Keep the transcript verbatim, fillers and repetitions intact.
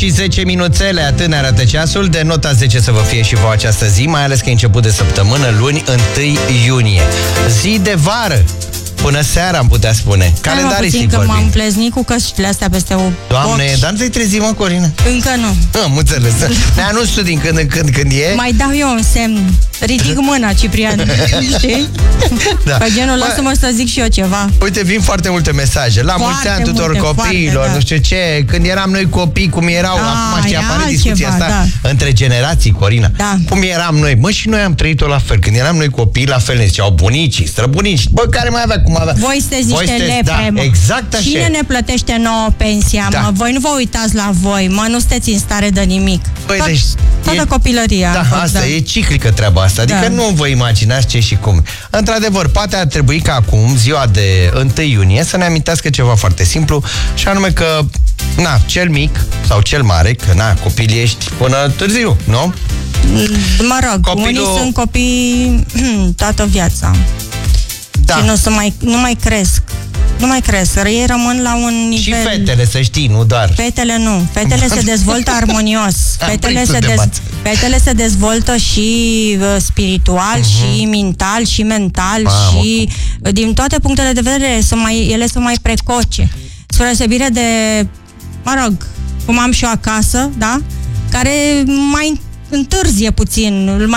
și zece minuțele, atât ne arată ceasul. De nota zece să vă fie și vouă această zi, mai ales că e început de săptămână, luni, întâi iunie. Zi de vară. Până seara, am putea spune. Calendaristic că vorbim. m-am pleznit cu căștile astea peste o Doamne, ochi. dar nu te-ai trezit, mă, Corina? Încă nu. Am înțeles. Ne anunț tu din când în când când e. Mai dau eu un semn. Ridic mâna, Ciprian. Știi? Da. Pe genul, lasă-mă să zic și eu ceva. Uite, vin foarte multe mesaje. La mulți ani tuturor multe, copiilor, foarte, da. nu știu ce. Când eram noi copii, cum erau. Da, acum știi, era apare altceva, discuția asta da. între generații, Corina. Da. Cum eram noi? Mă, și noi am trăit-o la fel. Când eram noi copii, la fel ne ziceau bunicii, străbunicii. Bă, care mai avea, cum avea? Voi sunteți niște sunteți, lepre, da, mă. exact așa. Cine ne plătește nouă pensia, Da. mă? Voi nu vă uitați la voi, mă, nu sunteți în stare de nimic. Păi, Tot, deci, toată e, copilăria. Da, fost, asta da. e ciclică treaba asta. Adică Da. nu vă imaginați ce și cum. Într-adevăr, poate ar trebui ca acum, ziua de întâi iunie, să ne amintească ceva foarte simplu, și anume că, na, cel mic sau cel mare, că na, copil ești până târziu, nu? Mă rog, Copilul- unii sunt copii toată viața. Da. Și nu, se mai, nu mai cresc. Nu mai cresc. Ei rămân la un nivel... Și fetele, să știi, nu doar. Fetele nu. Fetele se dezvoltă armonios. Am Fetele prins-o se, de dez... bață. Fetele se dezvoltă și uh, spiritual, uh-huh. și mental, și mental, Mamă. și uh, din toate punctele de vedere sunt mai, ele sunt mai precoce. Spre deosebire de, mă rog, cum am și eu acasă, da? Care mai întârzie puțin, îl mai